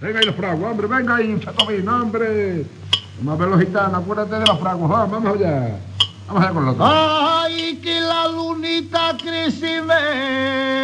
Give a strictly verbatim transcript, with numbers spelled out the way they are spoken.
Venga ahí los fraguas, hombre, venga ahí, Chatovino, hombre. Vamos a ver los gitanos, acuérdate de los fraguas, vamos allá. Vamos allá con los otros. Ay, que la lunita crece